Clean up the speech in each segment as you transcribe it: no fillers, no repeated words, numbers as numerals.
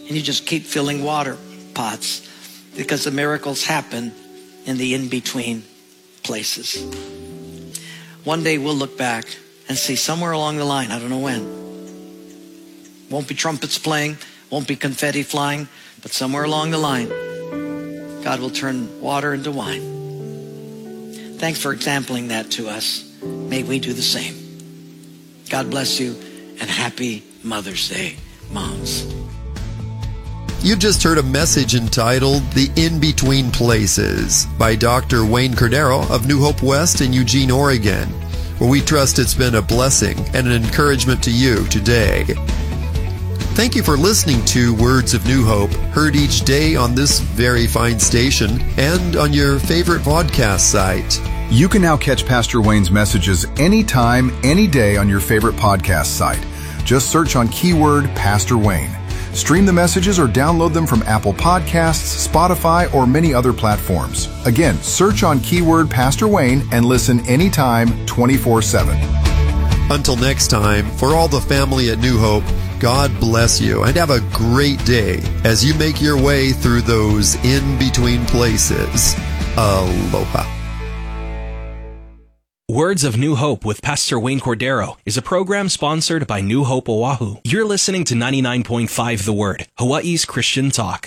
and you just keep filling water pots, because the miracles happen in the in-between places. One day we'll look back and see somewhere along the line, I don't know when, won't be trumpets playing, won't be confetti flying, but somewhere along the line, God will turn water into wine. Thanks for exampling that to us. May we do the same. God bless you, and happy Mother's Day, moms. You just heard a message entitled The In-Between Places by Dr. Wayne Cordero of New Hope West in Eugene, Oregon, where we trust it's been a blessing and an encouragement to you today. Thank you for listening to Words of New Hope, heard each day on this very fine station and on your favorite podcast site. You can now catch Pastor Wayne's messages anytime, any day on your favorite podcast site. Just search on keyword Pastor Wayne. Stream the messages or download them from Apple Podcasts, Spotify, or many other platforms. Again, search on keyword Pastor Wayne and listen anytime, 24/7. Until next time, for all the family at New Hope, God bless you and have a great day as you make your way through those in-between places. Aloha. Words of New Hope with Pastor Wayne Cordero is a program sponsored by New Hope Oahu. You're listening to 99.5 The Word, Hawaii's Christian talk.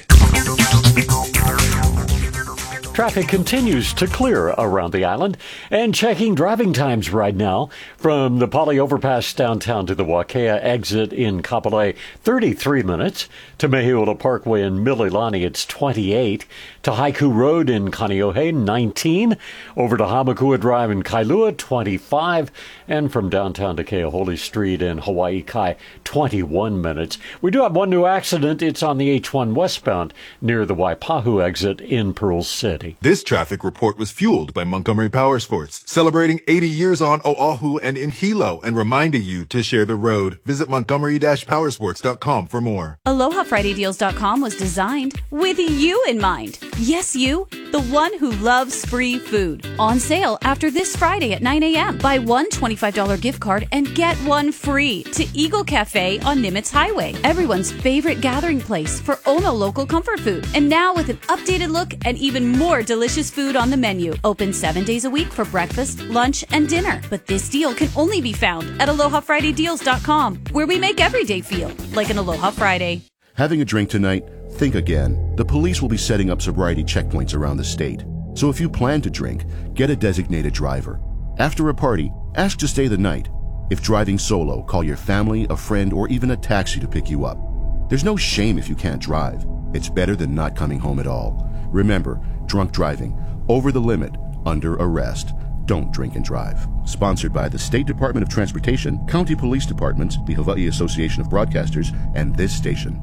Traffic continues to clear around the island, and checking driving times right now from the Poly Overpass downtown to the Wakea exit in Kapolei, 33 minutes. To Mehiula Parkway in Mililani, it's 28. To Haiku Road in Kaneohe, 19. Over to Hamakua Drive in Kailua, 25. And from downtown to Keahole Street in Hawaii Kai, 21 minutes. We do have one new accident. It's on the H1 westbound near the Waipahu exit in Pearl City. This traffic report was fueled by Montgomery Power Sports, celebrating 80 years on Oahu and in Hilo, and reminding you to share the road. Visit montgomery-powersports.com for more. AlohaFridayDeals.com was designed with you in mind. Yes, you, the one who loves free food. On sale after this Friday at 9 a.m. Buy one $25 gift card and get one free to Eagle Cafe on Nimitz Highway, everyone's favorite gathering place for Ono local comfort food. And now with an updated look and even more delicious food on the menu. Open 7 days a week for breakfast, lunch, and dinner. But this deal can only be found at AlohaFridayDeals.com, where we make every day feel like an Aloha Friday. Having a drink tonight? Think again. The police will be setting up sobriety checkpoints around the state. So if you plan to drink, get a designated driver. After a party, ask to stay the night. If driving solo, call your family, a friend, or even a taxi to pick you up. There's no shame if you can't drive. It's better than not coming home at all. Remember, drunk driving, over the limit, under arrest. Don't drink and drive. Sponsored by the State Department of Transportation, County Police Departments, the Hawaii Association of Broadcasters, and this station.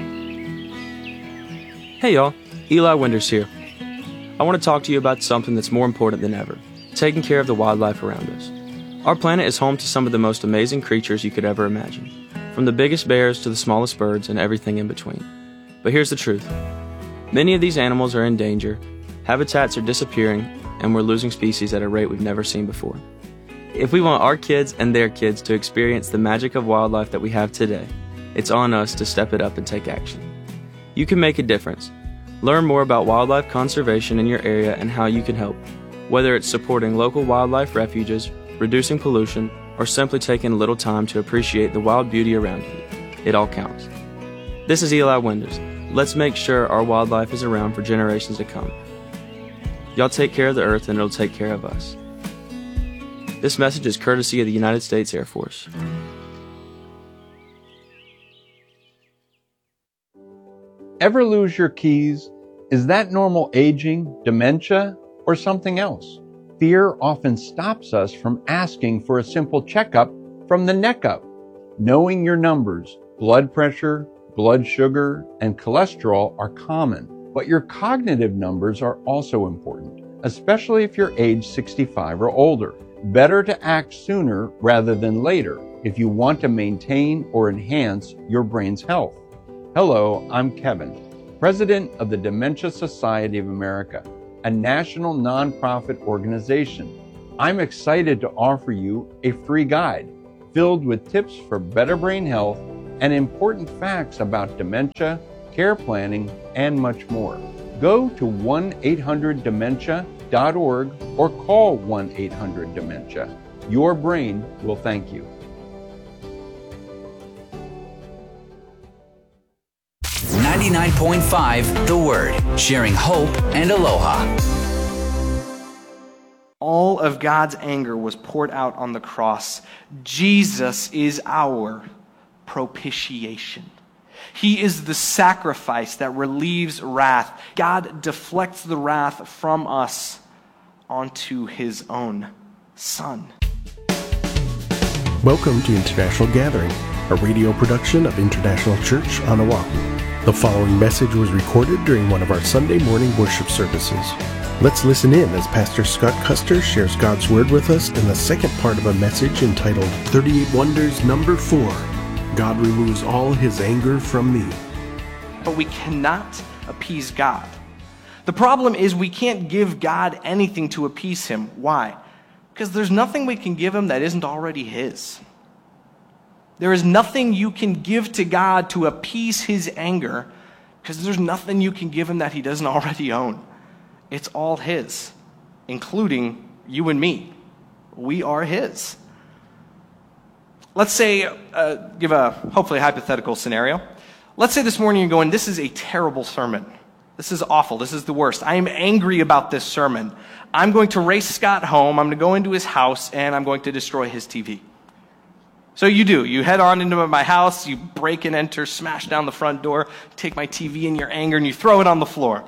Hey y'all, Eli Winders here. I want to talk to you about something that's more important than ever, taking care of the wildlife around us. Our planet is home to some of the most amazing creatures you could ever imagine, from the biggest bears to the smallest birds and everything in between. But here's the truth. Many of these animals are in danger, habitats are disappearing, and we're losing species at a rate we've never seen before. If we want our kids and their kids to experience the magic of wildlife that we have today, it's on us to step it up and take action. You can make a difference. Learn more about wildlife conservation in your area and how you can help, whether it's supporting local wildlife refuges, reducing pollution, or simply taking a little time to appreciate the wild beauty around you. It all counts. This is Eli Winders. Let's make sure our wildlife is around for generations to come. Y'all take care of the earth and it'll take care of us. This message is courtesy of the United States Air Force. Ever lose your keys? Is that normal aging, dementia, or something else? Fear often stops us from asking for a simple checkup from the neck up. Knowing your numbers, blood pressure, blood sugar, and cholesterol are common, but your cognitive numbers are also important, especially if you're age 65 or older. Better to act sooner rather than later if you want to maintain or enhance your brain's health. Hello, I'm Kevin, President of the Dementia Society of America, a national nonprofit organization. I'm excited to offer you a free guide filled with tips for better brain health and important facts about dementia, care planning, and much more. Go to 1-800-DEMENTIA.org or call 1-800-DEMENTIA. Your brain will thank you. 99.5 The Word, sharing hope and aloha. All of God's anger was poured out on the cross. Jesus is our propitiation. He is the sacrifice that relieves wrath. God deflects the wrath from us onto his own Son. Welcome to International Gathering, a radio production of International Church on Oahu. The following message was recorded during one of our Sunday morning worship services. Let's listen in as Pastor Scott Custer shares God's Word with us in the second part of a message entitled 38 Wonders Number 4. God removes all his anger from me. But we cannot appease God. The problem is we can't give God anything to appease him. Why? Because there's nothing we can give him that isn't already his. There is nothing you can give to God to appease his anger, because there's nothing you can give him that he doesn't already own. It's all his, including you and me. We are his. Let's say, give a hopefully hypothetical scenario. Let's say this morning you're going, this is a terrible sermon. This is awful. This is the worst. I am angry about this sermon. I'm going to race Scott home. I'm going to go into his house, and I'm going to destroy his TV. So you do. You head on into my house, you break and enter, smash down the front door, take my TV in your anger, and you throw it on the floor.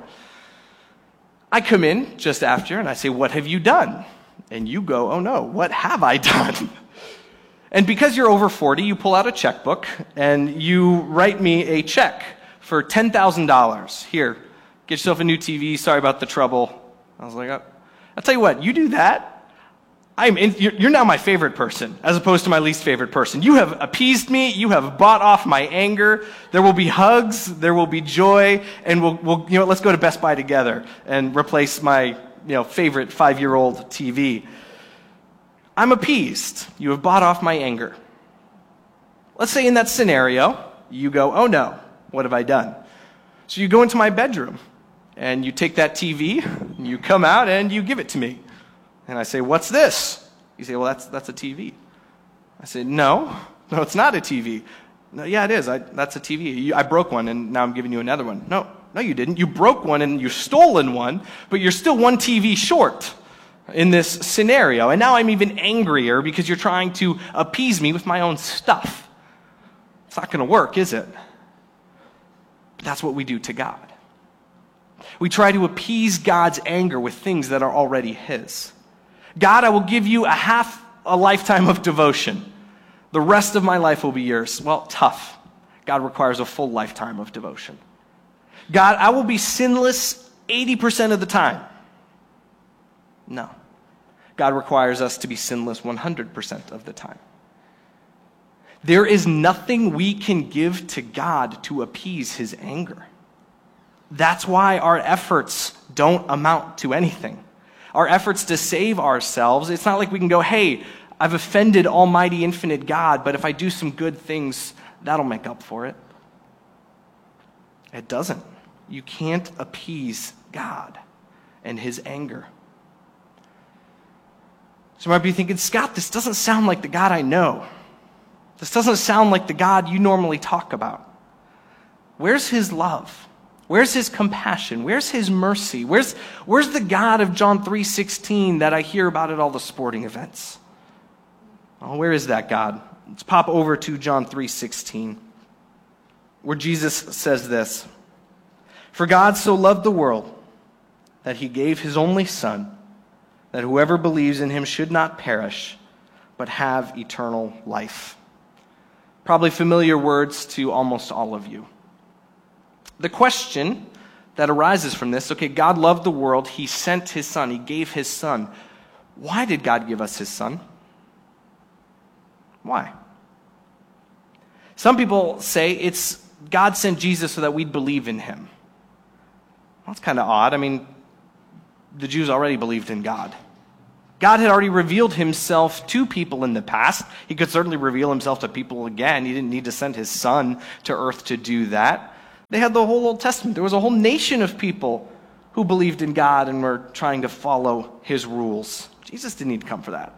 I come in just after, and I say, what have you done? And you go, oh no, what have I done? And because you're over 40, you pull out a checkbook, and you write me a check for $10,000. Here, get yourself a new TV, sorry about the trouble. I was like, I'll tell you what, you do that, you're now my favorite person, as opposed to my least favorite person. You have appeased me. You have bought off my anger. There will be hugs. There will be joy, and we'll let's go to Best Buy together and replace my favorite 5-year-old TV. I'm appeased. You have bought off my anger. Let's say in that scenario, you go, oh no, what have I done? So you go into my bedroom, and you take that TV, and you come out, and you give it to me. And I say, what's this? You say, well, that's a TV. I say, no, it's not a TV. No, yeah, it is. That's a TV. I broke one, and now I'm giving you another one. No, you didn't. You broke one, and you've stolen one, but you're still one TV short in this scenario. And now I'm even angrier because you're trying to appease me with my own stuff. It's not going to work, is it? But that's what we do to God. We try to appease God's anger with things that are already his. God, I will give you half a lifetime of devotion. The rest of my life will be yours. Well, tough. God requires a full lifetime of devotion. God, I will be sinless 80% of the time. No. God requires us to be sinless 100% of the time. There is nothing we can give to God to appease his anger. That's why our efforts don't amount to anything. Our efforts to save ourselves, it's not like we can go, hey, I've offended Almighty Infinite God, but if I do some good things, that'll make up for it. It doesn't. You can't appease God and his anger. So you might be thinking, Scott, this doesn't sound like the God I know. This doesn't sound like the God you normally talk about. Where's his love? Where's his compassion? Where's his mercy? Where's the God of John 3:16 that I hear about at all the sporting events? Oh, where is that God? Let's pop over to John 3:16, where Jesus says this, "For God so loved the world that he gave his only Son, that whoever believes in him should not perish, but have eternal life." Probably familiar words to almost all of you. The question that arises from this, okay, God loved the world, he sent his Son, he gave his Son. Why did God give us his Son? Why? Some people say it's God sent Jesus so that we'd believe in him. Well, that's kind of odd. I mean, the Jews already believed in God. God had already revealed himself to people in the past. He could certainly reveal himself to people again. He didn't need to send his Son to earth to do that. They had the whole Old Testament. There was a whole nation of people who believed in God and were trying to follow his rules. Jesus didn't need to come for that.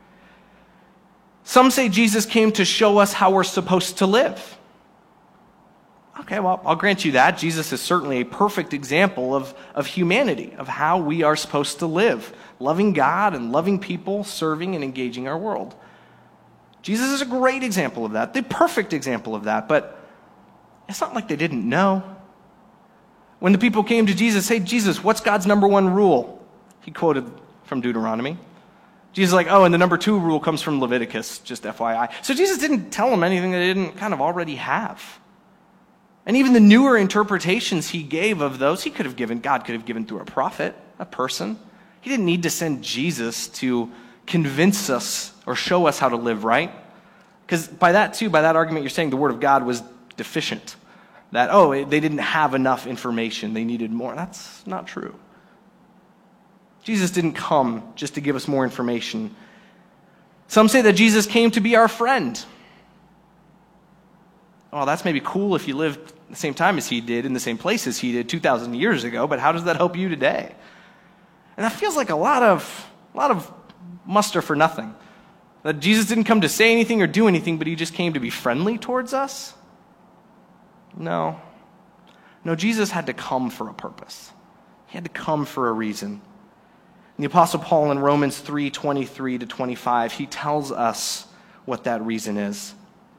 Some say Jesus came to show us how we're supposed to live. Okay, well, I'll grant you that. Jesus is certainly a perfect example of humanity, of how we are supposed to live, loving God and loving people, serving and engaging our world. Jesus is a great example of that, the perfect example of that, but it's not like they didn't know. When the people came to Jesus, hey, Jesus, what's God's number one rule? He quoted from Deuteronomy. Jesus is like, oh, and the number 2 rule comes from Leviticus, just FYI. So Jesus didn't tell them anything they didn't kind of already have. And even the newer interpretations he gave of those, God could have given through a prophet, a person. He didn't need to send Jesus to convince us or show us how to live right. Because by that argument, you're saying the word of God was deficient. That, they didn't have enough information, they needed more. That's not true. Jesus didn't come just to give us more information. Some say that Jesus came to be our friend. Well, that's maybe cool if you lived the same time as he did, in the same place as he did 2,000 years ago, but how does that help you today? And that feels like a lot of muster for nothing. That Jesus didn't come to say anything or do anything, but he just came to be friendly towards us? No, Jesus had to come for a purpose. He had to come for a reason. And the Apostle Paul in Romans 3:23-25, he tells us what that reason is.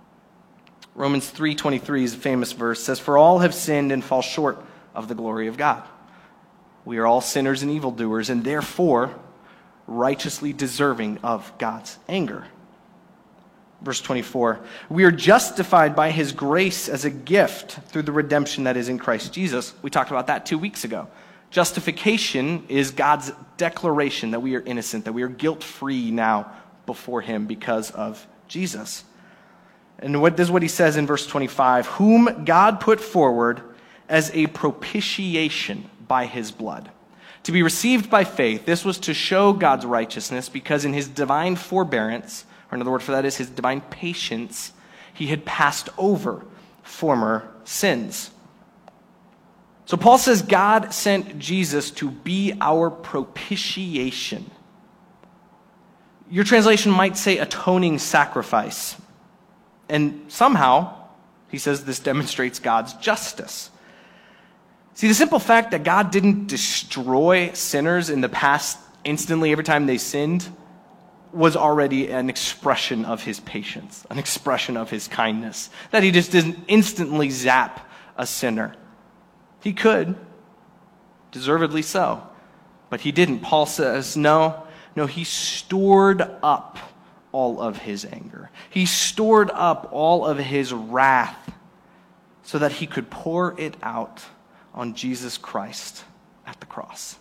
Romans 3:23 is a famous verse, says, "For all have sinned and fall short of the glory of God. We are all sinners and evildoers, and therefore righteously deserving of God's anger." Verse 24, "We are justified by his grace as a gift through the redemption that is in Christ Jesus." We talked about that 2 weeks ago. Justification is God's declaration that we are innocent, that we are guilt-free now before him because of Jesus. And this is what he says in verse 25, "Whom God put forward as a propitiation by his blood, to be received by faith." This was to show God's righteousness, because in his divine forbearance, or another word for that is his divine patience, he had passed over former sins. So Paul says God sent Jesus to be our propitiation. Your translation might say atoning sacrifice. And somehow, he says this demonstrates God's justice. See, the simple fact that God didn't destroy sinners in the past instantly every time they sinned was already an expression of his patience, an expression of his kindness, that he just didn't instantly zap a sinner. He could, deservedly so, but he didn't. Paul says, no, he stored up all of his anger. He stored up all of his wrath so that he could pour it out on Jesus Christ at the cross.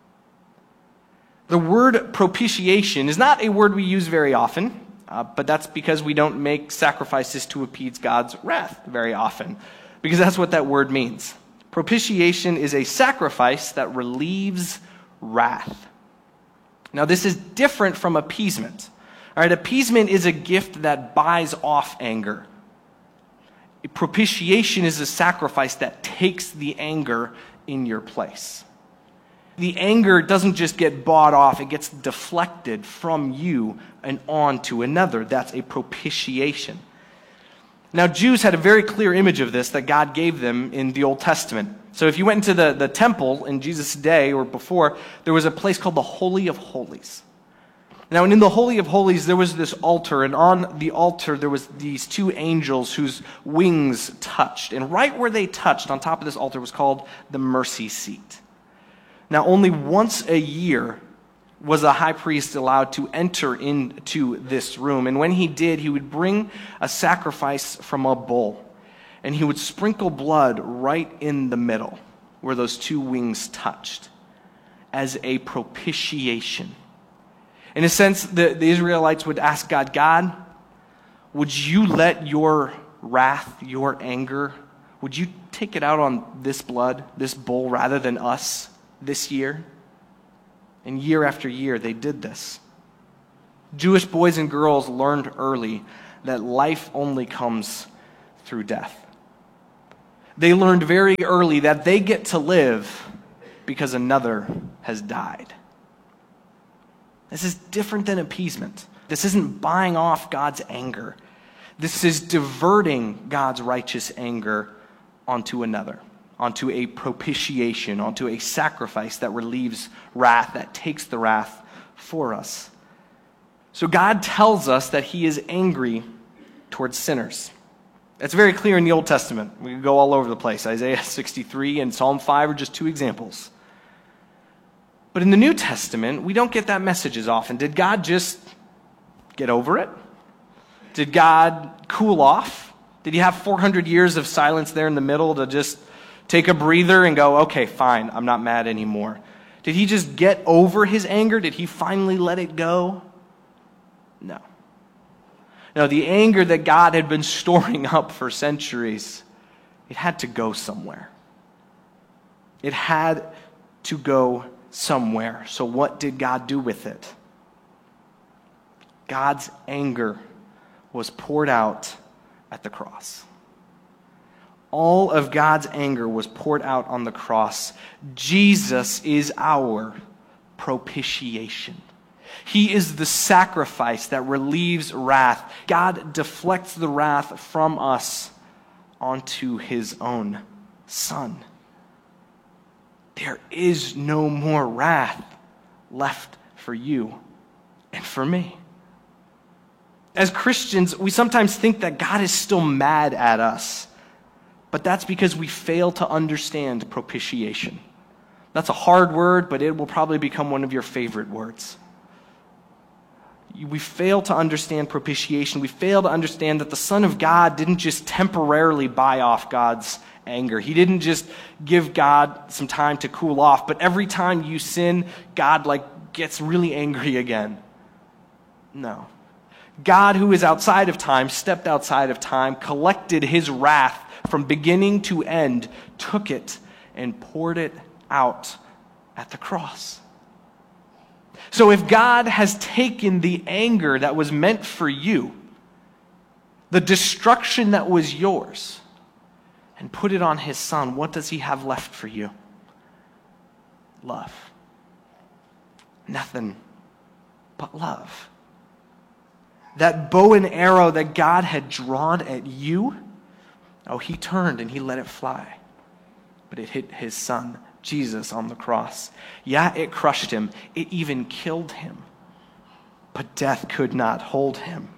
The word propitiation is not a word we use very often, but that's because we don't make sacrifices to appease God's wrath very often, because that's what that word means. Propitiation is a sacrifice that relieves wrath. Now, this is different from appeasement. All right, appeasement is a gift that buys off anger. Propitiation is a sacrifice that takes the anger in your place. The anger doesn't just get bought off, it gets deflected from you and on to another. That's a propitiation. Now, Jews had a very clear image of this that God gave them in the Old Testament. So if you went into the temple in Jesus' day or before, there was a place called the Holy of Holies. Now, in the Holy of Holies, there was this altar, and on the altar there was these 2 angels whose wings touched. And right where they touched, on top of this altar, was called the mercy seat. Now, only once a year was a high priest allowed to enter into this room. And when he did, he would bring a sacrifice from a bull, and he would sprinkle blood right in the middle where those 2 wings touched as a propitiation. In a sense, the Israelites would ask God, God, would you let your wrath, your anger, would you take it out on this blood, this bull, rather than us this year? And year after year, they did this. Jewish boys and girls learned early that life only comes through death. They learned very early that they get to live because another has died. This is different than appeasement. This isn't buying off God's anger. This is diverting God's righteous anger onto another, onto a propitiation, onto a sacrifice that relieves wrath, that takes the wrath for us. So God tells us that he is angry towards sinners. It's very clear in the Old Testament. We can go all over the place. Isaiah 63 and Psalm 5 are just two examples. But in the New Testament, we don't get that message as often. Did God just get over it? Did God cool off? Did he have 400 years of silence there in the middle to just take a breather and go, okay, fine, I'm not mad anymore? Did he just get over his anger? Did he finally let it go? No. No, the anger that God had been storing up for centuries, it had to go somewhere. It had to go somewhere. So what did God do with it? God's anger was poured out at the cross. All of God's anger was poured out on the cross. Jesus is our propitiation. He is the sacrifice that relieves wrath. God deflects the wrath from us onto his own Son. There is no more wrath left for you and for me. As Christians, we sometimes think that God is still mad at us, but that's because we fail to understand propitiation. That's a hard word, but it will probably become one of your favorite words. We fail to understand propitiation. We fail to understand that the Son of God didn't just temporarily buy off God's anger. He didn't just give God some time to cool off, but every time you sin, God gets really angry again. No. God, who is outside of time, stepped outside of time, collected his wrath from beginning to end, took it and poured it out at the cross. So if God has taken the anger that was meant for you, the destruction that was yours, and put it on his Son, what does he have left for you? Love. Nothing but love. That bow and arrow that God had drawn at you, he turned and he let it fly. But it hit his Son, Jesus, on the cross. Yeah, it crushed him. It even killed him. But death could not hold him.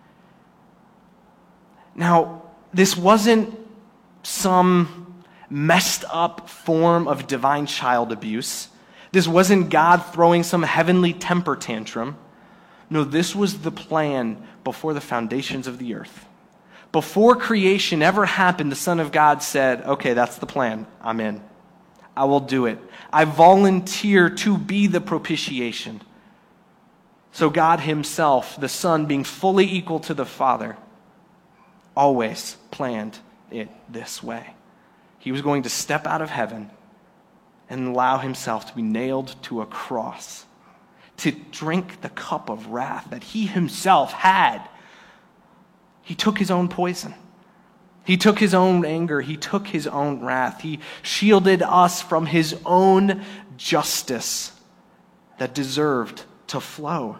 Now, this wasn't some messed up form of divine child abuse. This wasn't God throwing some heavenly temper tantrum. No, this was the plan before the foundations of the earth. Before creation ever happened, the Son of God said, okay, that's the plan. I'm in. I will do it. I volunteer to be the propitiation. So God himself, the Son, being fully equal to the Father, always planned it this way. He was going to step out of heaven and allow himself to be nailed to a cross, to drink the cup of wrath that he himself had. He took his own poison. He took his own anger. He took his own wrath. He shielded us from his own justice that deserved to flow.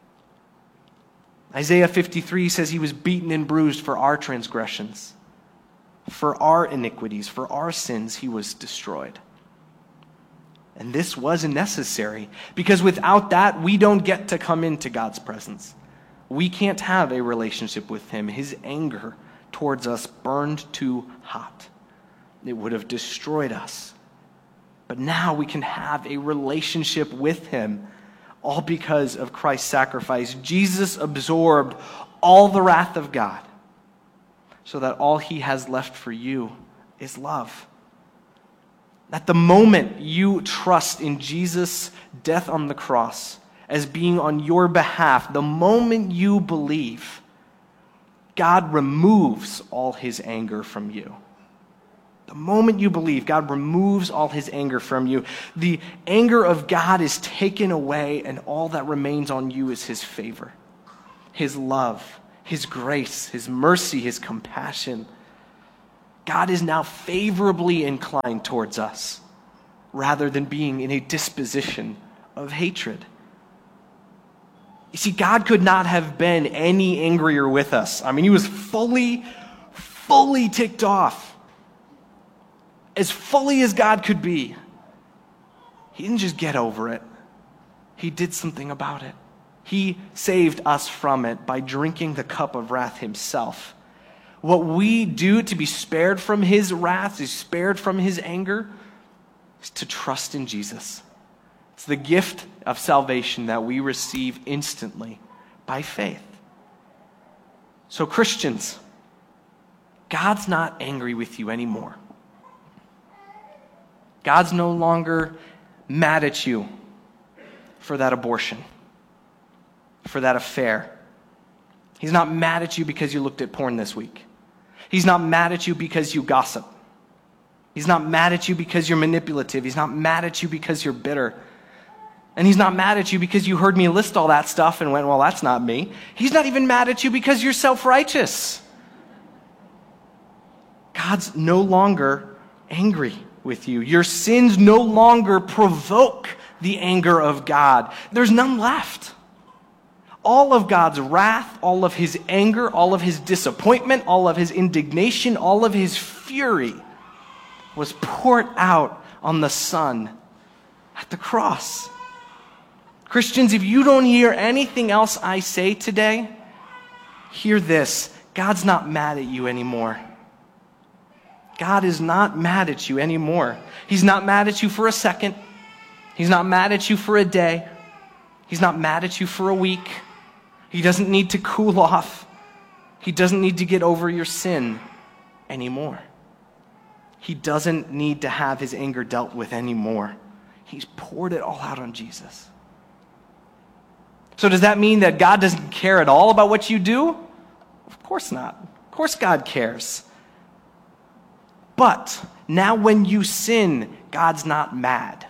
Isaiah 53 says he was beaten and bruised for our transgressions. For our iniquities, for our sins, he was destroyed. And this was necessary, because without that, we don't get to come into God's presence. We can't have a relationship with him. His anger towards us burned too hot. It would have destroyed us. But now we can have a relationship with him, all because of Christ's sacrifice. Jesus absorbed all the wrath of God, so that all he has left for you is love. At the moment you trust in Jesus' death on the cross as being on your behalf, the moment you believe, God removes all his anger from you. The moment you believe, God removes all his anger from you. The anger of God is taken away, and all that remains on you is his favor, his love, his grace, his mercy, his compassion. God is now favorably inclined towards us rather than being in a disposition of hatred. You see, God could not have been any angrier with us. I mean, he was fully ticked off. As fully as God could be. He didn't just get over it. He did something about it. He saved us from it by drinking the cup of wrath himself. What we do to be spared from his wrath, to be spared from his anger, is to trust in Jesus. It's the gift of salvation that we receive instantly by faith. So Christians, God's not angry with you anymore. God's no longer mad at you for that abortion, for that affair. He's not mad at you because you looked at porn this week. He's not mad at you because you gossip. He's not mad at you because you're manipulative. He's not mad at you because you're bitter. And he's not mad at you because you heard me list all that stuff and went, well, that's not me. He's not even mad at you because you're self-righteous. God's no longer angry with you. Your sins no longer provoke the anger of God. There's none left. All of God's wrath, all of his anger, all of his disappointment, all of his indignation, all of his fury was poured out on the Son at the cross. Christians, if you don't hear anything else I say today, hear this. God's not mad at you anymore. God is not mad at you anymore. He's not mad at you for a second. He's not mad at you for a day. He's not mad at you for a week. He doesn't need to cool off. He doesn't need to get over your sin anymore. He doesn't need to have his anger dealt with anymore. He's poured it all out on Jesus. So does that mean that God doesn't care at all about what you do? Of course not. Of course God cares. But now when you sin, God's not mad.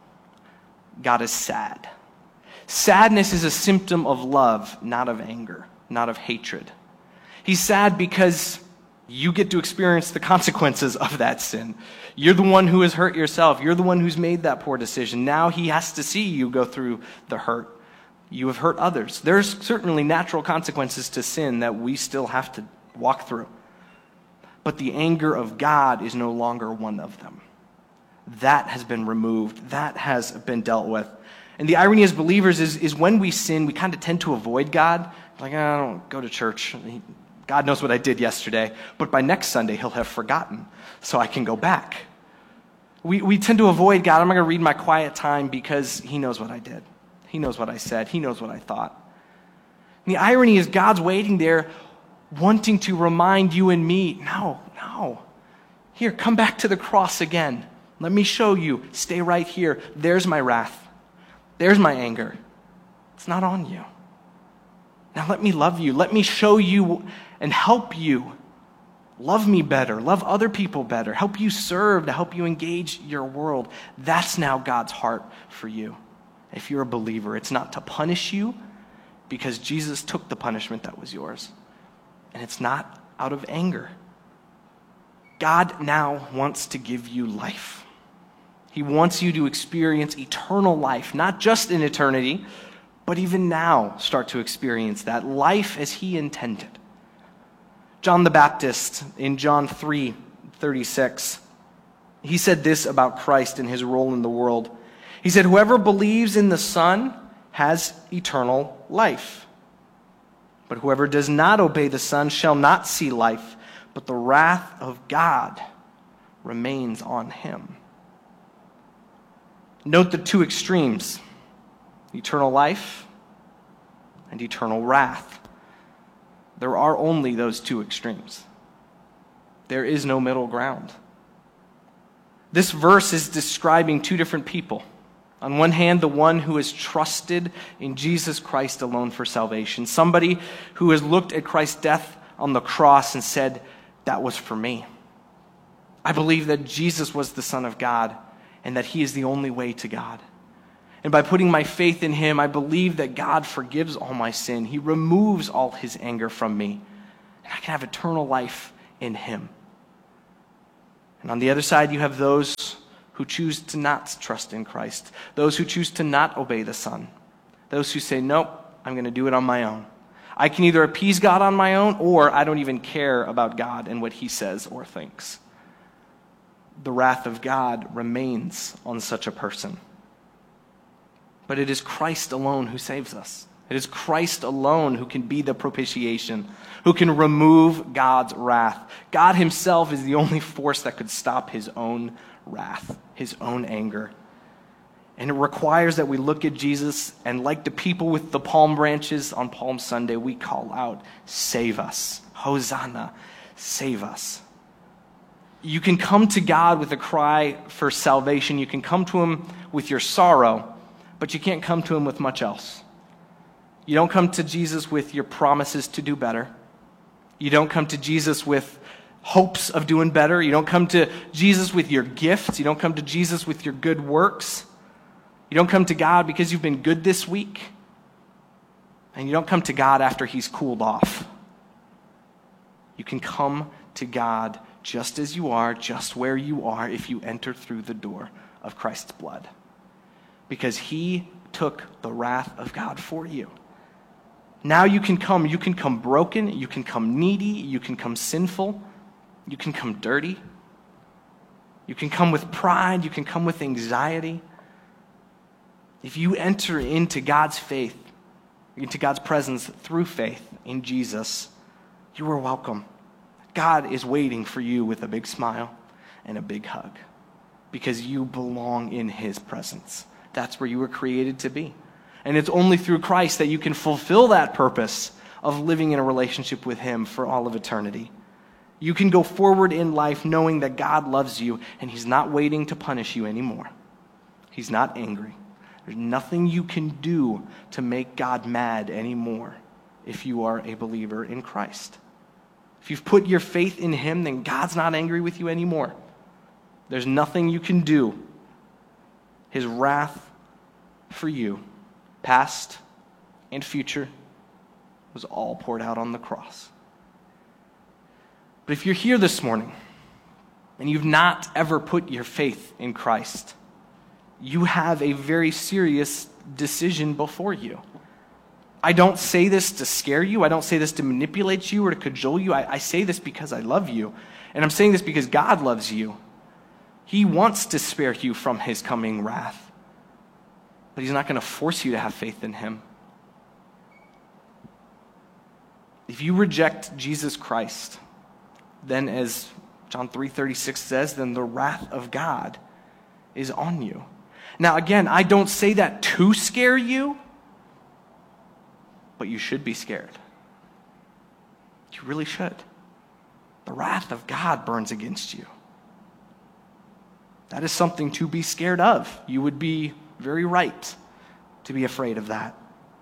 God is sad. Sadness is a symptom of love, not of anger, not of hatred. He's sad because you get to experience the consequences of that sin. You're the one who has hurt yourself. You're the one who's made that poor decision. Now he has to see you go through the hurt. You have hurt others. There's certainly natural consequences to sin that we still have to walk through. But the anger of God is no longer one of them. That has been removed. That has been dealt with. And the irony as believers is when we sin, we kind of tend to avoid God. Like, I don't go to church. God knows what I did yesterday. But by next Sunday, he'll have forgotten. So I can go back. We tend to avoid God. I'm not going to read my quiet time because he knows what I did. He knows what I said. He knows what I thought. And the irony is God's waiting there wanting to remind you and me, no. Here, come back to the cross again. Let me show you. Stay right here. There's my wrath. There's my anger. It's not on you. Now let me love you. Let me show you and help you. Love me better. Love other people better. Help you serve, to help you engage your world. That's now God's heart for you. If you're a believer, it's not to punish you because Jesus took the punishment that was yours. And it's not out of anger. God now wants to give you life. He wants you to experience eternal life, not just in eternity, but even now start to experience that life as he intended. John the Baptist in John 3:36, he said this about Christ and his role in the world. He said, whoever believes in the Son has eternal life. But whoever does not obey the Son shall not see life, but the wrath of God remains on him. Note the two extremes, eternal life and eternal wrath. There are only those two extremes. There is no middle ground. This verse is describing two different people. On one hand, the one who has trusted in Jesus Christ alone for salvation. Somebody who has looked at Christ's death on the cross and said, that was for me. I believe that Jesus was the Son of God and that he is the only way to God. And by putting my faith in him, I believe that God forgives all my sin. He removes all his anger from me. And I can have eternal life in him. And on the other side, you have those who choose to not trust in Christ, those who choose to not obey the Son, those who say, nope, I'm going to do it on my own. I can either appease God on my own, or I don't even care about God and what he says or thinks. The wrath of God remains on such a person. But it is Christ alone who saves us. It is Christ alone who can be the propitiation, who can remove God's wrath. God himself is the only force that could stop his own wrath, his own anger. And it requires that we look at Jesus, and like the people with the palm branches on Palm Sunday, we call out, save us. Hosanna, save us. You can come to God with a cry for salvation. You can come to him with your sorrow, but you can't come to him with much else. You don't come to Jesus with your promises to do better. You don't come to Jesus with hopes of doing better. You don't come to Jesus with your gifts. You don't come to Jesus with your good works. You don't come to God because you've been good this week. And you don't come to God after he's cooled off. You can come to God just as you are, just where you are, if you enter through the door of Christ's blood. Because he took the wrath of God for you. Now you can come broken, you can come needy, you can come sinful, you can come dirty. You can come with pride, you can come with anxiety. If you enter into God's faith, into God's presence through faith in Jesus, you are welcome. God is waiting for you with a big smile and a big hug because you belong in his presence. That's where you were created to be. And it's only through Christ that you can fulfill that purpose of living in a relationship with him for all of eternity. You can go forward in life knowing that God loves you and he's not waiting to punish you anymore. He's not angry. There's nothing you can do to make God mad anymore if you are a believer in Christ. If you've put your faith in him, then God's not angry with you anymore. There's nothing you can do. His wrath for you, past and future, was all poured out on the cross. But if you're here this morning and you've not ever put your faith in Christ, you have a very serious decision before you. I don't say this to scare you. I don't say this to manipulate you or to cajole you. I say this because I love you. And I'm saying this because God loves you. He wants to spare you from his coming wrath. But he's not going to force you to have faith in him. If you reject Jesus Christ, then as John 3:36 says, then the wrath of God is on you. Now again, I don't say that to scare you, but you should be scared. You really should. The wrath of God burns against you. That is something to be scared of. You would be very right to be afraid of that.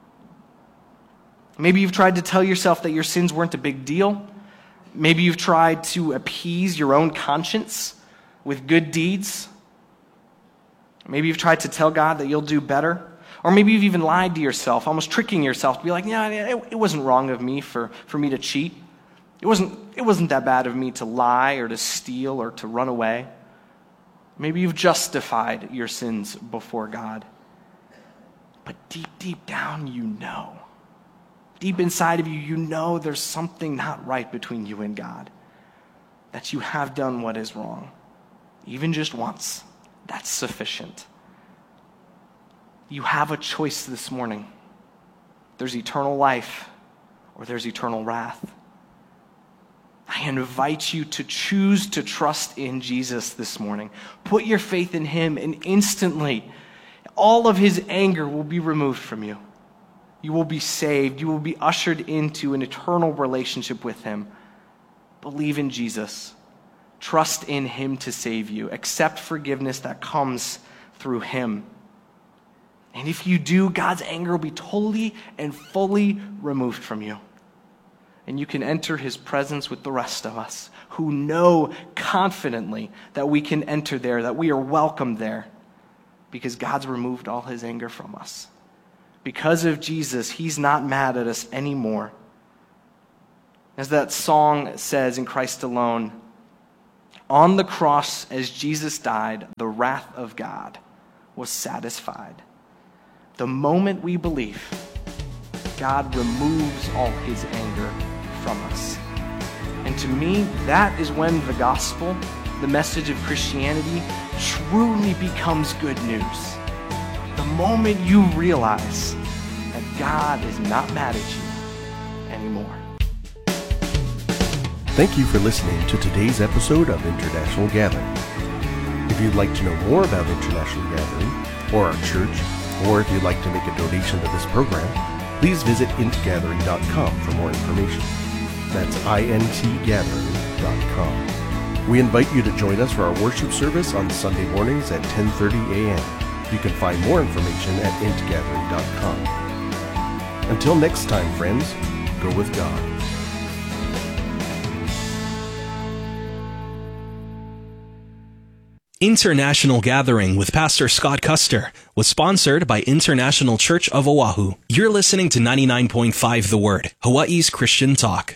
Maybe you've tried to tell yourself that your sins weren't a big deal. Maybe you've tried to appease your own conscience with good deeds. Maybe you've tried to tell God that you'll do better. Or maybe you've even lied to yourself, almost tricking yourself to be like, yeah, it wasn't wrong of me for me to cheat. It wasn't that bad of me to lie or to steal or to run away. Maybe you've justified your sins before God. But deep down, you know. Deep inside of you, you know there's something not right between you and God. That you have done what is wrong. Even just once. That's sufficient. You have a choice this morning. There's eternal life or there's eternal wrath. I invite you to choose to trust in Jesus this morning. Put your faith in him and instantly all of his anger will be removed from you. You will be saved. You will be ushered into an eternal relationship with him. Believe in Jesus. Trust in him to save you. Accept forgiveness that comes through him. And if you do, God's anger will be totally and fully removed from you. And you can enter his presence with the rest of us who know confidently that we can enter there, that we are welcome there, because God's removed all his anger from us. Because of Jesus, he's not mad at us anymore. As that song says in Christ alone, On the cross, as Jesus died, the wrath of God was satisfied. The moment we believe, God removes all his anger from us. And to me, that is when the gospel, the message of Christianity, truly becomes good news. The moment you realize that God is not mad at you anymore. Thank you for listening to today's episode of International Gathering. If you'd like to know more about International Gathering or our church, or if you'd like to make a donation to this program, please visit intgathering.com for more information. That's intgathering.com. We invite you to join us for our worship service on Sunday mornings at 10:30 a.m. You can find more information at intgathering.com. Until next time, friends, go with God. International Gathering with Pastor Scott Custer was sponsored by International Church of Oahu. You're listening to 99.5 The Word, Hawaii's Christian talk.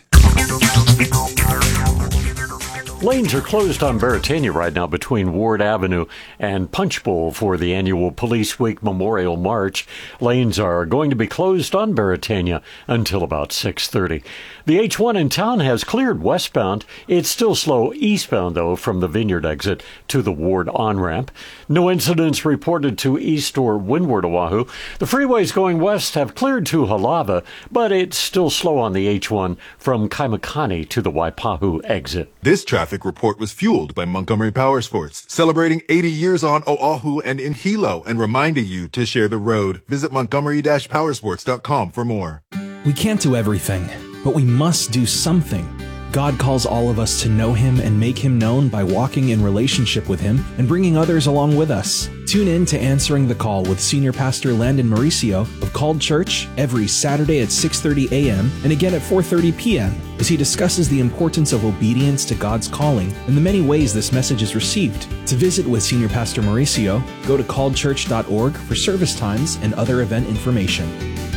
Lanes are closed on Baratania right now between Ward Avenue and Punch Bowl for the annual Police Week Memorial March. Lanes are going to be closed on Baratania until about 6:30. The H1 in town has cleared westbound. It's still slow eastbound, though, from the Vineyard exit to the Ward on-ramp. No incidents reported to east or windward Oahu. The freeways going west have cleared to Halava, but it's still slow on the H1 from Kaimakani to the Waipahu exit. This traffic report was fueled by Montgomery Powersports, celebrating 80 years on Oahu and in Hilo, and reminding you to share the road. Visit Montgomery-Powersports.com for more. We can't do everything, but we must do something. God calls all of us to know Him and make Him known by walking in relationship with Him and bringing others along with us. Tune in to Answering the Call with Senior Pastor Landon Mauricio of Called Church every Saturday at 6:30 a.m. and again at 4:30 p.m. as he discusses the importance of obedience to God's calling and the many ways this message is received. To visit with Senior Pastor Mauricio, go to calledchurch.org for service times and other event information.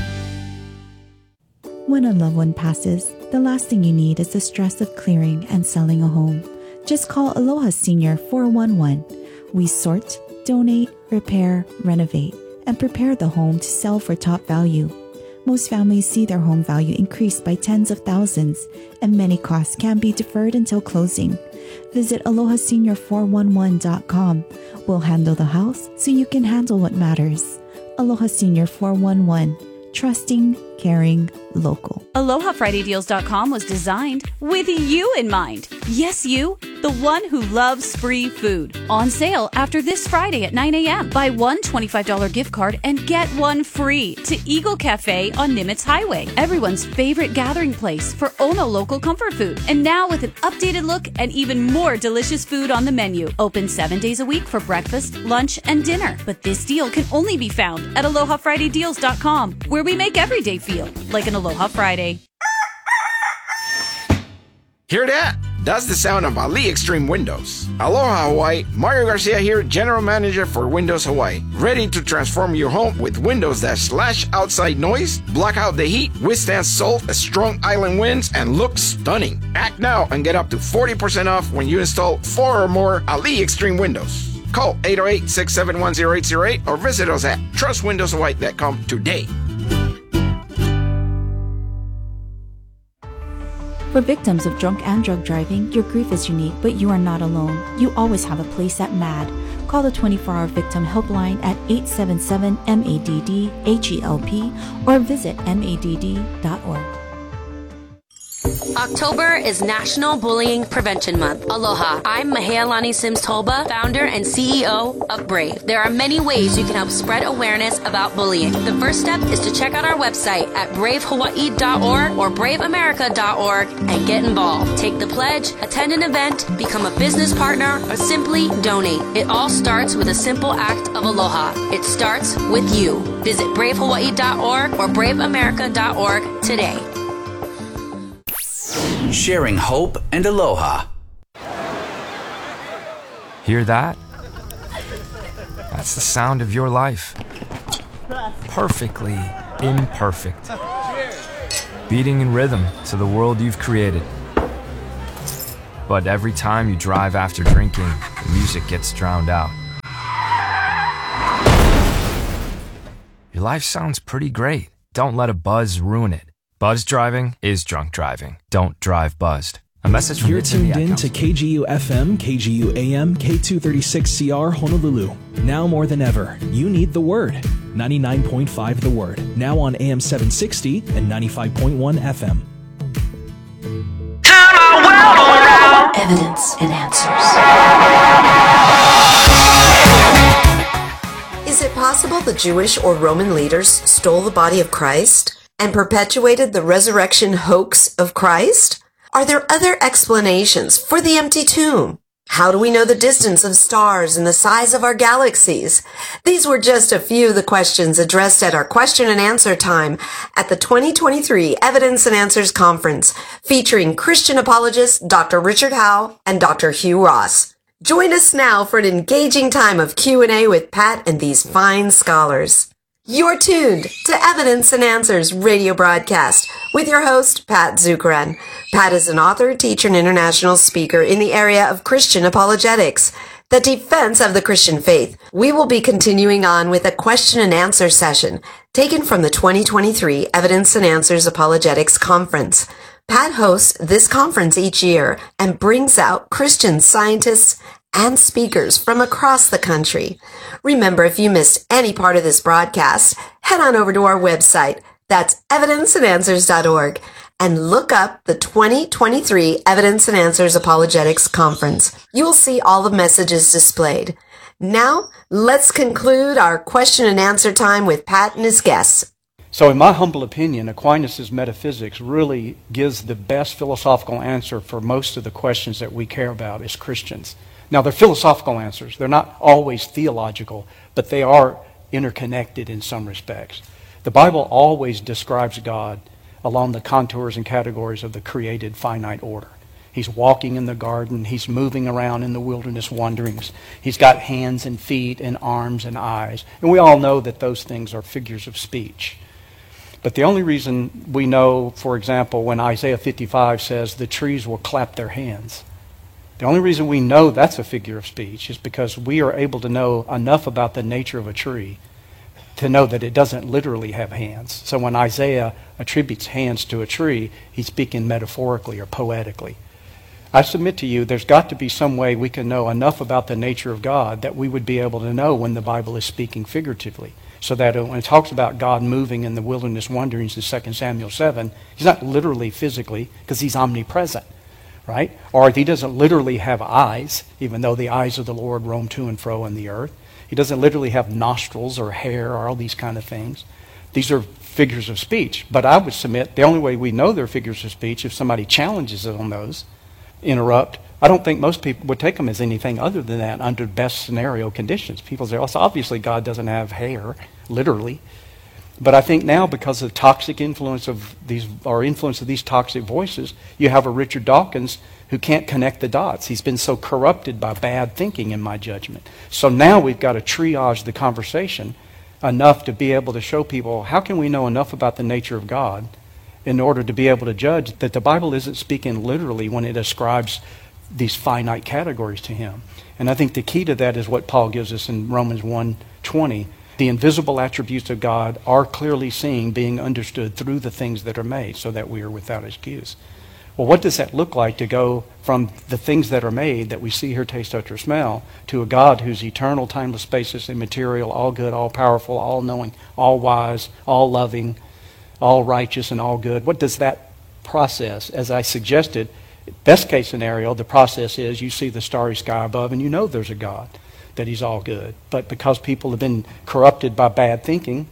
When a loved one passes, the last thing you need is the stress of clearing and selling a home. Just call Aloha Senior 411. We sort, donate, repair, renovate, and prepare the home to sell for top value. Most families see their home value increase by tens of thousands, and many costs can be deferred until closing. Visit AlohaSenior411.com. We'll handle the house so you can handle what matters. Aloha Senior 411. Trusting, caring, local. AlohaFridayDeals.com was designed with you in mind. Yes, you, the one who loves free food. On sale after this Friday at 9 a.m. Buy one $25 gift card and get one free to Eagle Cafe on Nimitz Highway. Everyone's favorite gathering place for Ono local comfort food. And now with an updated look and even more delicious food on the menu. Open 7 days a week for breakfast, lunch, and dinner. But this deal can only be found at AlohaFridayDeals.com, where we make every day feel like an Aloha Friday. Hear that? That's the sound of Ali Extreme Windows. Aloha Hawaii, Mario Garcia here, General Manager for Windows Hawaii. Ready to transform your home with windows that slash outside noise, block out the heat, withstand salt, strong island winds, and look stunning. Act now and get up to 40% off when you install 4 or more Ali Extreme Windows. Call 808-671-0808 or visit us at trustwindowshawaii.com today. For victims of drunk and drug driving, your grief is unique, but you are not alone. You always have a place at MADD. Call the 24-hour victim helpline at 877-MADD-HELP or visit MADD.org. October is National Bullying Prevention Month. Aloha. I'm Mahealani Sims Tolba, founder and CEO of Brave. There are many ways you can help spread awareness about bullying. The first step is to check out our website at bravehawaii.org or braveamerica.org and get involved. Take the pledge, attend an event, become a business partner, or simply donate. It all starts with a simple act of aloha. It starts with you. Visit bravehawaii.org or braveamerica.org today. Sharing hope and aloha. Hear that? That's the sound of your life. Perfectly imperfect. Beating in rhythm to the world you've created. But every time you drive after drinking, the music gets drowned out. Your life sounds pretty great. Don't let a buzz ruin it. Buzz driving is drunk driving. Don't drive buzzed. A message from You're tuned in to KGU FM, KGU AM, K236CR Honolulu. Now more than ever, you need the Word. 99.5 The Word. Now on AM 760 and 95.1 FM. Evidence and Answers. Is it possible the Jewish or Roman leaders stole the body of Christ and perpetuated the resurrection hoax of Christ? Are there other explanations for the empty tomb? How do we know the distance of stars and the size of our galaxies? These were just a few of the questions addressed at our question and answer time at the 2023 Evidence and Answers Conference, featuring Christian apologists Dr. Richard Howe and Dr. Hugh Ross. Join us now for an engaging time of Q&A with Pat and these fine scholars. You're tuned to Evidence and Answers radio broadcast with your host, Pat Zukeran. Pat is an author, teacher, and international speaker in the area of Christian apologetics, the defense of the Christian faith. We will be continuing on with a question and answer session taken from the 2023 Evidence and Answers Apologetics Conference. Pat hosts this conference each year and brings out Christian scientists and speakers from across the country. Remember, if you missed any part of this broadcast, head on over to our website. That's evidenceandanswers.org and look up the 2023 Evidence and Answers Apologetics Conference. You will see all the messages displayed. Now, let's conclude our question and answer time with Pat and his guests. So in my humble opinion, Aquinas' metaphysics really gives the best philosophical answer for most of the questions that we care about as Christians. Now, they're philosophical answers. They're not always theological, but they are interconnected in some respects. The Bible always describes God along the contours and categories of the created finite order. He's walking in the garden. He's moving around in the wilderness wanderings. He's got hands and feet and arms and eyes. And we all know that those things are figures of speech. But the only reason we know, for example, when Isaiah 55 says the trees will clap their hands, the only reason we know that's a figure of speech is because we are able to know enough about the nature of a tree to know that it doesn't literally have hands. So when Isaiah attributes hands to a tree, he's speaking metaphorically or poetically. I submit to you, there's got to be some way we can know enough about the nature of God that we would be able to know when the Bible is speaking figuratively. So that when it talks about God moving in the wilderness wanderings in 2 Samuel 7, he's not literally physically, because he's omnipresent, right? Or he doesn't literally have eyes, even though the eyes of the Lord roam to and fro in the earth. He doesn't literally have nostrils or hair or all these kind of things. These are figures of speech. But I would submit the only way we know they're figures of speech if somebody challenges it on those, interrupt. I don't think most people would take them as anything other than that under best scenario conditions. People say, oh, so obviously God doesn't have hair, literally. But I think now, because of the toxic influence of these toxic voices, you have a Richard Dawkins who can't connect the dots. He's been so corrupted by bad thinking, in my judgment. So now we've got to triage the conversation enough to be able to show people, how can we know enough about the nature of God in order to be able to judge that the Bible isn't speaking literally when it ascribes these finite categories to him. And I think the key to that is what Paul gives us in Romans 1:20. The invisible attributes of God are clearly seen, being understood through the things that are made, so that we are without excuse. Well, what does that look like to go from the things that are made that we see, hear, taste, touch, or smell to a God who's eternal, timeless, spaceless, immaterial, all good, all powerful, all knowing, all wise, all loving, all righteous, and all good? What does that process, as I suggested, best case scenario, the process is you see the starry sky above and you know there's a God, that he's all good. But because people have been corrupted by bad thinking,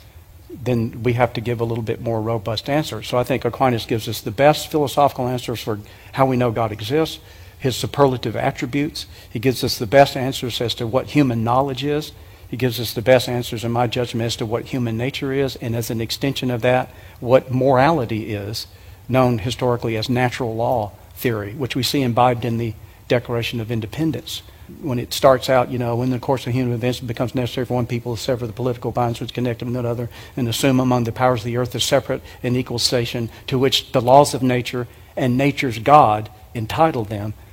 then we have to give a little bit more robust answer. So I think Aquinas gives us the best philosophical answers for how we know God exists, his superlative attributes. He gives us the best answers as to what human knowledge is. He gives us the best answers, in my judgment, as to what human nature is, and as an extension of that, what morality is, known historically as natural law theory, which we see imbibed in the Declaration of Independence. When it starts out, in the course of human events, it becomes necessary for one people to sever the political bonds which connect them to another and assume among the powers of the earth a separate and equal station to which the laws of nature and nature's God entitle them,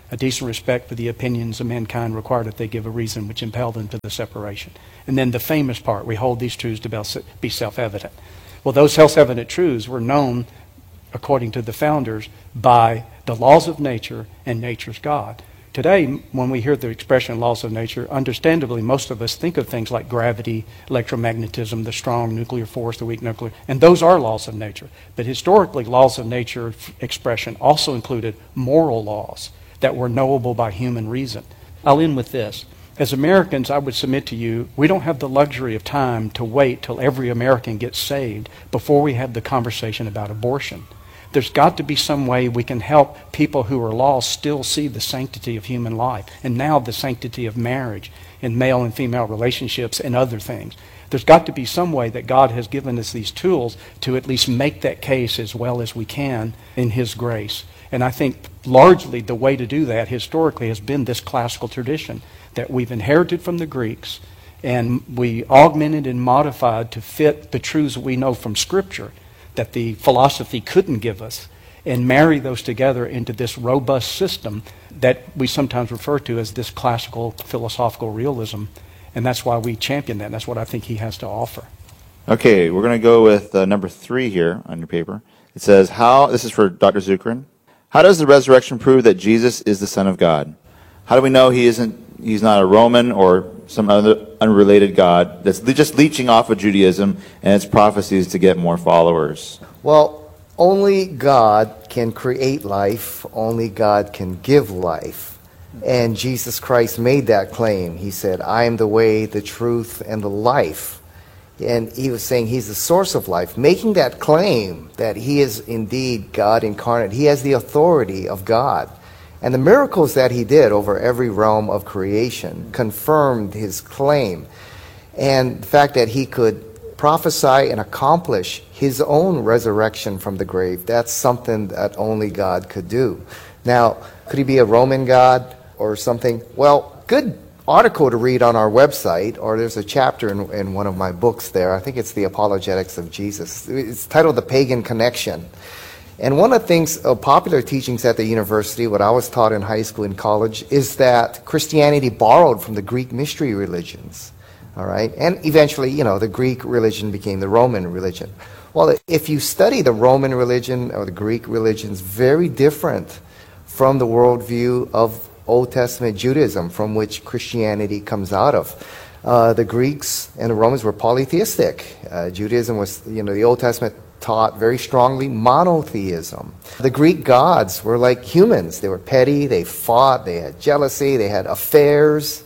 a decent respect for the opinions of mankind require that they give a reason which impel them to the separation. And then the famous part, we hold these truths to be self-evident. Well, those self-evident truths were known, according to the founders, by the laws of nature and nature's God. Today, when we hear the expression laws of nature, understandably, most of us think of things like gravity, electromagnetism, the strong nuclear force, the weak nuclear, and those are laws of nature. But historically, laws of nature expression also included moral laws that were knowable by human reason. I'll end with this. As Americans, I would submit to you, we don't have the luxury of time to wait till every American gets saved before we have the conversation about abortion. There's got to be some way we can help people who are lost still see the sanctity of human life, and now the sanctity of marriage and male and female relationships and other things. There's got to be some way that God has given us these tools to at least make that case as well as we can in His grace. And I think largely the way to do that historically has been this classical tradition that we've inherited from the Greeks, and we augmented and modified to fit the truths we know from Scripture that the philosophy couldn't give us, and marry those together into this robust system that we sometimes refer to as this classical philosophical realism. And that's why we champion that. And that's what I think he has to offer. Okay, we're going to go with number 3 here on your paper. It says, this is for Dr. Zukeran, how does the resurrection prove that Jesus is the Son of God? How do we know he's not a Roman or some other unrelated God that's just leeching off of Judaism and its prophecies to get more followers? Well, only God can create life. Only God can give life. And Jesus Christ made that claim. He said, I am the way, the truth, and the life. And he was saying he's the source of life, making that claim that he is indeed God incarnate. He has the authority of God. And the miracles that he did over every realm of creation confirmed his claim. And the fact that he could prophesy and accomplish his own resurrection from the grave, that's something that only God could do. Now, could he be a Roman God or something? Well, good article to read on our website, or there's a chapter in one of my books there. I think it's The Apologetics of Jesus. It's titled The Pagan Connection. And one of the things, popular teachings at the university, what I was taught in high school and college, is that Christianity borrowed from the Greek mystery religions. All right? And eventually, the Greek religion became the Roman religion. Well, if you study the Roman religion or the Greek religions, very different from the worldview of Old Testament Judaism, from which Christianity comes out of. The Greeks and the Romans were polytheistic. Judaism was, the Old Testament taught very strongly monotheism. The Greek gods were like humans. They were petty, they fought, they had jealousy, they had affairs,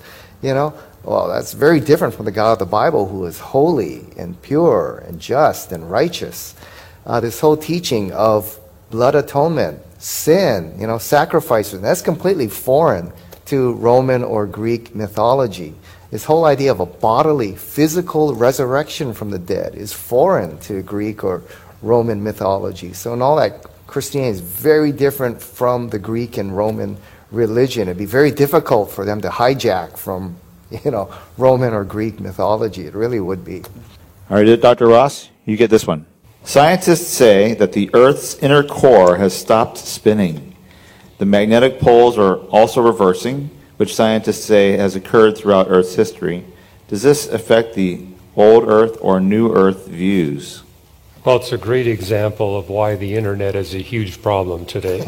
Well, that's very different from the God of the Bible, who is holy and pure and just and righteous. This whole teaching of blood atonement, sin, sacrifices, that's completely foreign to Roman or Greek mythology. This whole idea of a bodily, physical resurrection from the dead is foreign to Greek or Roman mythology. So in all that, Christianity is very different from the Greek and Roman religion. It'd be very difficult for them to hijack from, Roman or Greek mythology. It really would be. All right, Dr. Ross, you get this one. Scientists say that the Earth's inner core has stopped spinning. The magnetic poles are also reversing, which scientists say has occurred throughout Earth's history. Does this affect the old Earth or new Earth views? Well, it's a great example of why the internet is a huge problem today.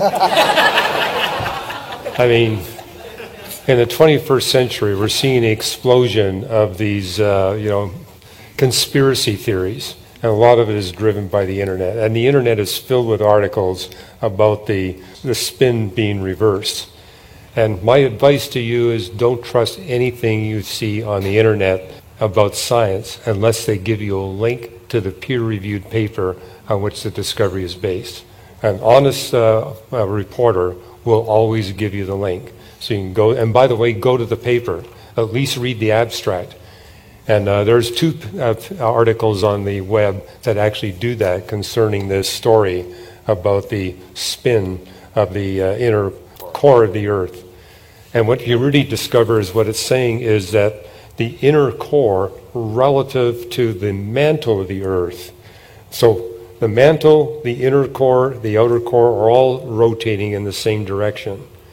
I mean, in the 21st century, we're seeing an explosion of these, conspiracy theories. And a lot of it is driven by the internet. And the internet is filled with articles about the spin being reversed. And my advice to you is don't trust anything you see on the internet about science unless they give you a link to the peer-reviewed paper on which the discovery is based. An honest reporter will always give you the link. So you can go, and by the way, go to the paper. At least read the abstract. And there's 2 articles on the web that actually do that concerning this story about the spin of the inner core of the Earth. And what you really discover is what it's saying is that the inner core relative to the mantle of the Earth. So the mantle, the inner core, the outer core are all rotating in the same direction.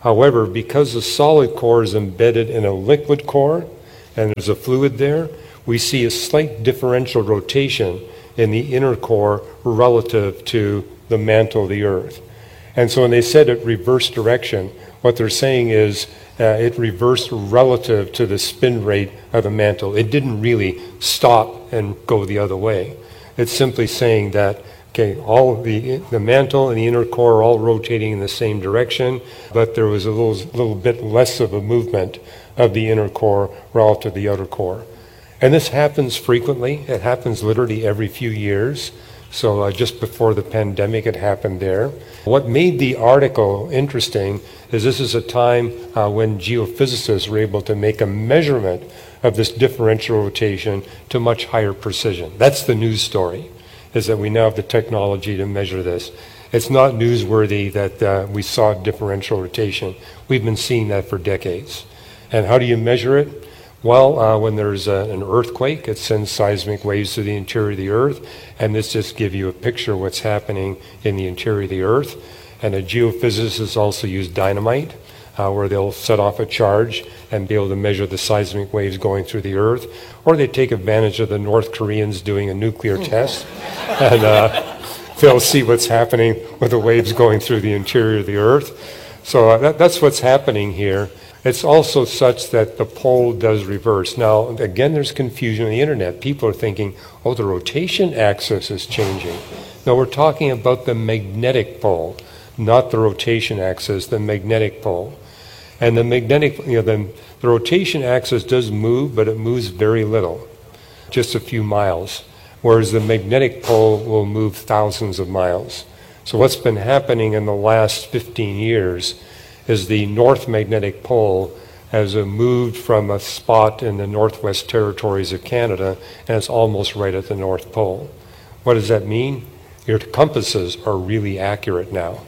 However, because the solid core is embedded in a liquid core and there's a fluid there, we see a slight differential rotation in the inner core relative to the mantle of the Earth. And so when they said it reversed direction, what they're saying is it reversed relative to the spin rate of the mantle. It didn't really stop and go the other way. It's simply saying that, okay, all the mantle and the inner core are all rotating in the same direction, but there was a little bit less of a movement of the inner core relative to the outer core. And this happens frequently. It happens literally every few years. So just before the pandemic, it happened there. What made the article interesting is this is a time when geophysicists were able to make a measurement of this differential rotation to much higher precision. That's the news story, is that we now have the technology to measure this. It's not newsworthy that we saw differential rotation. We've been seeing that for decades. And how do you measure it? Well, when there's an earthquake, it sends seismic waves to the interior of the Earth, and this just gives you a picture of what's happening in the interior of the Earth. And a geophysicist also use dynamite, where they'll set off a charge and be able to measure the seismic waves going through the Earth. Or they take advantage of the North Koreans doing a nuclear test, and they'll see what's happening with the waves going through the interior of the Earth. So that's what's happening here. It's also such that the pole does reverse. Now, again, there's confusion on the internet. People are thinking, oh, the rotation axis is changing. No, we're talking about the magnetic pole, not the rotation axis, the magnetic pole. And the magnetic, the rotation axis does move, but it moves very little, just a few miles, whereas the magnetic pole will move thousands of miles. So what's been happening in the last 15 years is the North Magnetic Pole has moved from a spot in the Northwest Territories of Canada, and it's almost right at the North Pole. What does that mean? Your compasses are really accurate now.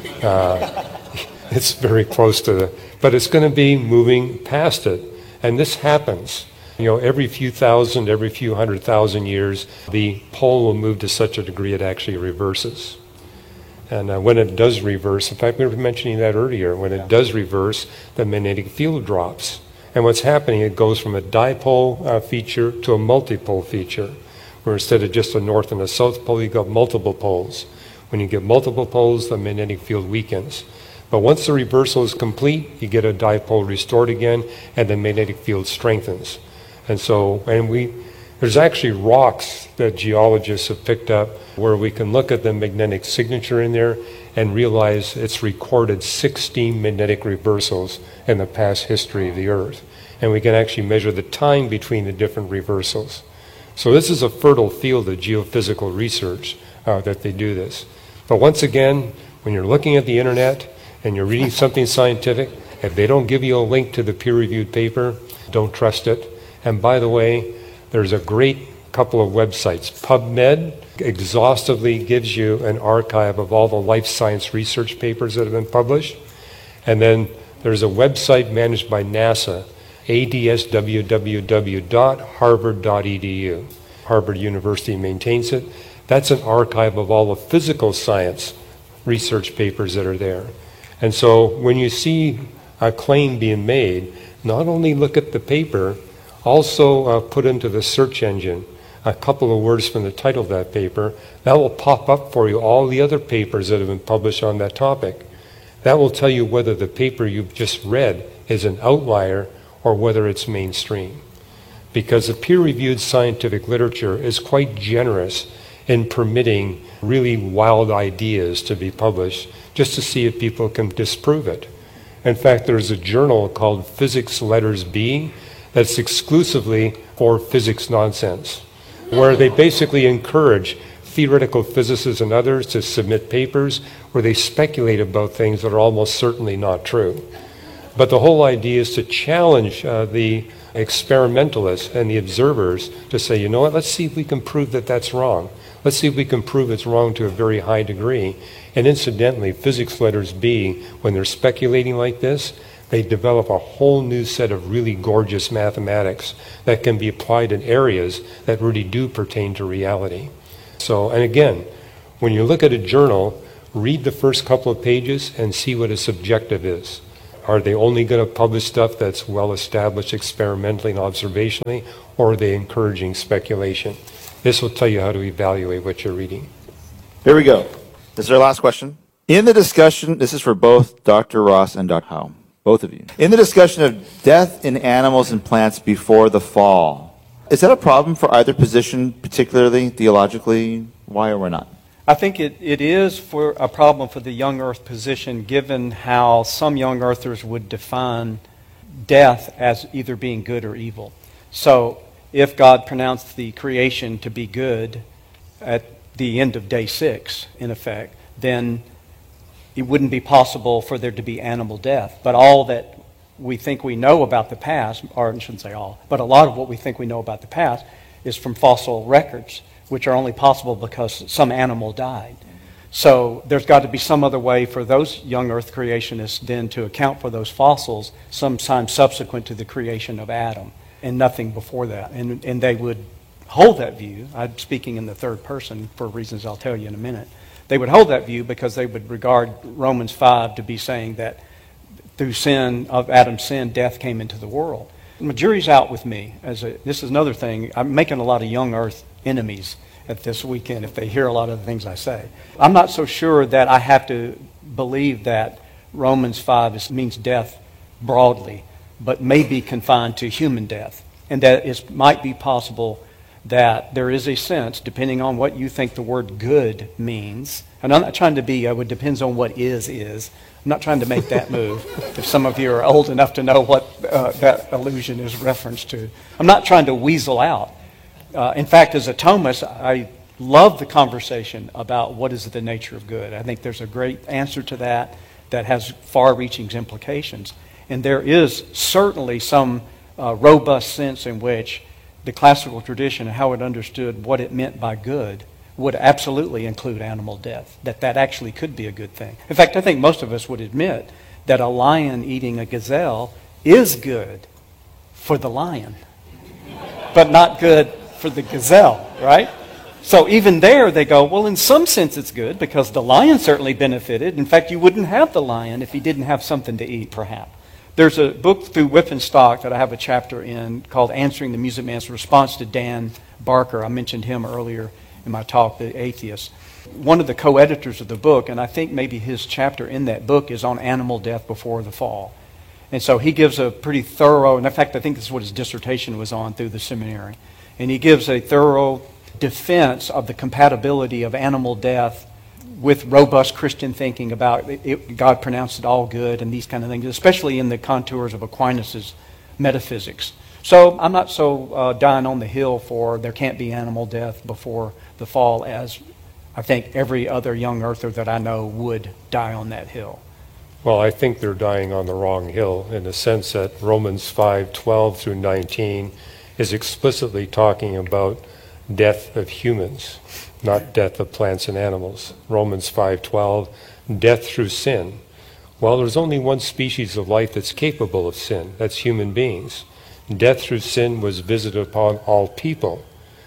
It's very close to but it's going to be moving past it. And this happens. Every few thousand, every few 100,000 years, the pole will move to such a degree it actually reverses. And when it does reverse, in fact, we were mentioning that earlier, when it does reverse, the magnetic field drops. And what's happening, it goes from a dipole feature to a multipole feature, where instead of just a north and a south pole, you've got multiple poles. When you get multiple poles, the magnetic field weakens. But once the reversal is complete, you get a dipole restored again, and the magnetic field strengthens. And so, there's actually rocks that geologists have picked up where we can look at the magnetic signature in there and realize it's recorded 16 magnetic reversals in the past history of the Earth. And we can actually measure the time between the different reversals. So this is a fertile field of geophysical research that they do this. But once again, when you're looking at the internet and you're reading something scientific, if they don't give you a link to the peer-reviewed paper, don't trust it. And by the way, there's a great couple of websites. PubMed exhaustively gives you an archive of all the life science research papers that have been published. And then there's a website managed by NASA, adswww.harvard.edu. Harvard University maintains it. That's an archive of all the physical science research papers that are there. And so when you see a claim being made, not only look at the paper, also put into the search engine a couple of words from the title of that paper. That will pop up for you all the other papers that have been published on that topic. That will tell you whether the paper you've just read is an outlier or whether it's mainstream. Because the peer-reviewed scientific literature is quite generous in permitting really wild ideas to be published just to see if people can disprove it. In fact, there's a journal called Physics Letters B that's exclusively for physics nonsense, where they basically encourage theoretical physicists and others to submit papers where they speculate about things that are almost certainly not true. But the whole idea is to challenge the experimentalists and the observers to say, you know what, let's see if we can prove that that's wrong. Let's see if we can prove it's wrong to a very high degree. And incidentally, Physics Letters B, when they're speculating like this, they develop a whole new set of really gorgeous mathematics that can be applied in areas that really do pertain to reality. So, and again, when you look at a journal, read the first couple of pages and see what its objective is. Are they only going to publish stuff that's well established experimentally and observationally, or are they encouraging speculation? This will tell you how to evaluate what you're reading. Here we go. This is our last question. In the discussion, this is for both Dr. Ross and Dr. Howe, both of you. In the discussion of death in animals and plants before the fall, is that a problem for either position, particularly theologically? Why or why not? I think it is for a problem for the young earth position, given how some young earthers would define death as either being good or evil. So if God pronounced the creation to be good at the end of day 6, in effect, then it wouldn't be possible for there to be animal death. But all that we think we know about the past, or I shouldn't say all, but a lot of what we think we know about the past is from fossil records, which are only possible because some animal died. So there's got to be some other way for those young earth creationists then to account for those fossils sometime subsequent to the creation of Adam, and nothing before that. And they would hold that view. I'm speaking in the third person for reasons I'll tell you in a minute. They would hold that view because they would regard Romans 5 to be saying that through sin of Adam's sin, death came into the world. The jury's out with me. This is another thing. I'm making a lot of young earth enemies at this weekend if they hear a lot of the things I say. I'm not so sure that I have to believe that Romans 5 means death broadly, but may be confined to human death, and that it might be possible that there is a sense, depending on what you think the word good means, and I'm not trying to be, it depends on what is. I'm not trying to make that move. If some of you are old enough to know what that allusion is referenced to. I'm not trying to weasel out. In fact, as a Thomist, I love the conversation about what is the nature of good. I think there's a great answer to that has far-reaching implications. And there is certainly some robust sense in which the classical tradition and how it understood what it meant by good would absolutely include animal death, that actually could be a good thing. In fact, I think most of us would admit that a lion eating a gazelle is good for the lion, but not good for the gazelle, right? So even there they go, well, in some sense it's good because the lion certainly benefited. In fact, you wouldn't have the lion if he didn't have something to eat, perhaps. There's a book through Whippenstock that I have a chapter in called Answering the Music Man's Response to Dan Barker. I mentioned him earlier in my talk, The Atheist. One of the co-editors of the book, and I think maybe his chapter in that book is on animal death before the fall. And so he gives a pretty thorough, and in fact I think this is what his dissertation was on through the seminary, and he gives a thorough defense of the compatibility of animal death with robust Christian thinking about God pronounced it all good and these kind of things, especially in the contours of Aquinas' metaphysics. So I'm not so dying on the hill for there can't be animal death before the fall as I think every other young earther that I know would die on that hill. Well, I think they're dying on the wrong hill in the sense that Romans 5:12 through 19 is explicitly talking about death of humans, not death of plants and animals. Romans 5:12, death through sin. Well, there's only one species of life that's capable of sin. That's human beings. Death through sin was visited upon all people.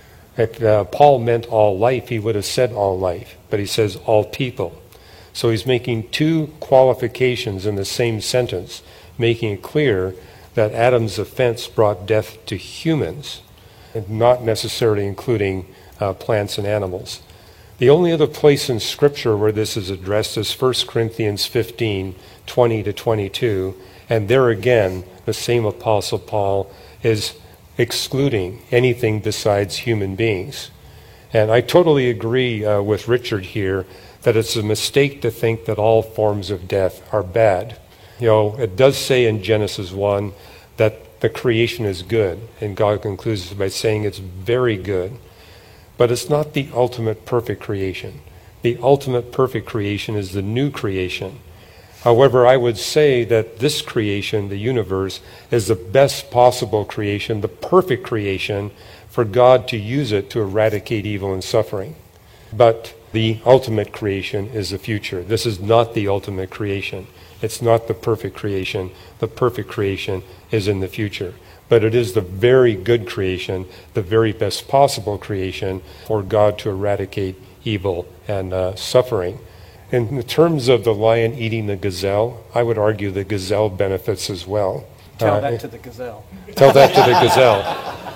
If Paul meant all life, he would have said all life, but he says all people. So he's making two qualifications in the same sentence, making it clear that Adam's offense brought death to humans, and not necessarily including plants and animals. The only other place in Scripture where this is addressed is 1 Corinthians 15:20 to 22, and there again, the same Apostle Paul is excluding anything besides human beings. And I totally agree with Richard here that it's a mistake to think that all forms of death are bad. You know, it does say in Genesis 1 that the creation is good, and God concludes by saying it's very good. But it's not the ultimate perfect creation. The ultimate perfect creation is the new creation. However, I would say that this creation, the universe, is the best possible creation, the perfect creation, for God to use it to eradicate evil and suffering. But the ultimate creation is the future. This is not the ultimate creation. It's not the perfect creation. The perfect creation is in the future. But it is the very good creation, the very best possible creation for God to eradicate evil and suffering. In the terms of the lion eating the gazelle, I would argue the gazelle benefits as well. Tell that to the gazelle. Tell that to the gazelle.